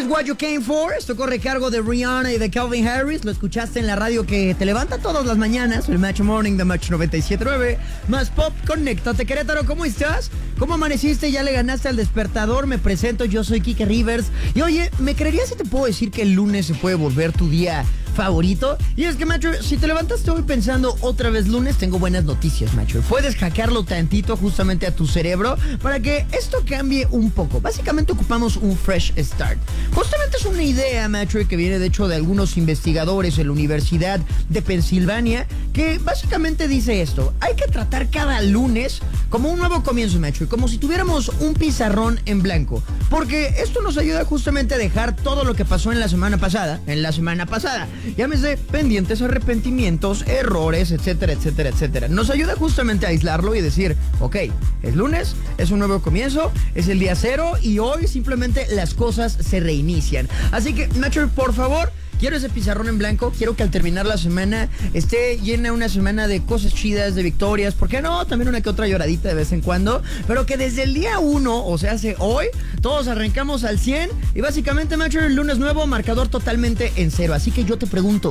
What You Came For. Esto corre cargo de Rihanna y de Calvin Harris. Lo escuchaste en la radio que te levanta todas las mañanas, el Match Morning de Match 97.9. Más Pop, conéctate. Querétaro, ¿cómo estás? ¿Cómo amaneciste? ¿Ya le ganaste al despertador? Me presento, yo soy Kike Rivers. Y oye, ¿me creerías si te puedo decir que el lunes se puede volver tu día favorito? Y es que, macho, si te levantaste hoy pensando otra vez lunes, tengo buenas noticias, macho. Puedes hackearlo tantito justamente a tu cerebro para que esto cambie un poco. Básicamente ocupamos un fresh start. Justamente es una idea, macho, que viene de hecho de algunos investigadores en la Universidad de Pensilvania, que básicamente dice esto: hay que tratar cada lunes como un nuevo comienzo, macho, y como si tuviéramos un pizarrón en blanco, porque esto nos ayuda justamente a dejar todo lo que pasó en la semana pasada, llámese pendientes, arrepentimientos, errores, etcétera, etcétera, etcétera. Nos ayuda justamente a aislarlo y decir, ok, es lunes, es un nuevo comienzo, es el día cero y hoy simplemente las cosas se reinician. Así que, macho, por favor, quiero ese pizarrón en blanco. Quiero que al terminar la semana esté llena una semana de cosas chidas, de victorias. ¿Por qué no? También una que otra lloradita de vez en cuando. Pero que desde el día 1, o sea, hace hoy, todos arrancamos al 100. Y básicamente, macho, el lunes nuevo, marcador totalmente en cero. Así que yo te pregunto,